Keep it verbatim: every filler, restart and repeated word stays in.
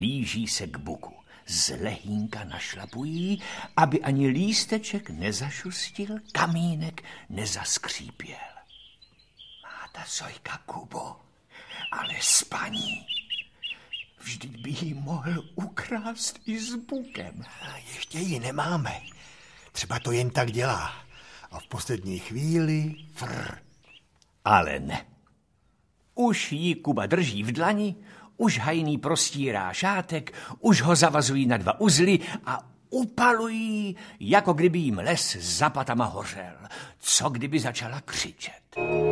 Blíží se k buku. Zlehínka našlapují, aby ani lísteček nezašustil, kamínek nezaskřípěl. Má ta sojka, Kubo, ale spaní. Vždyť by jí mohl ukrást i s bukem. A ještě ji nemáme. Třeba to jen tak dělá. A v poslední chvíli frr. Ale ne. Už jí Kuba drží v dlani, už hajný prostírá šátek, už ho zavazují na dva uzly a upalují, jako kdyby jim les za patama hořel. Co kdyby začala křičet.